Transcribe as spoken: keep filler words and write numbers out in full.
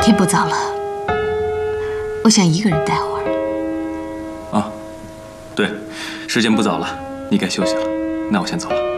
天不早了，我想一个人待会儿。 啊，对，时间不早了，你该休息了。那我先走了。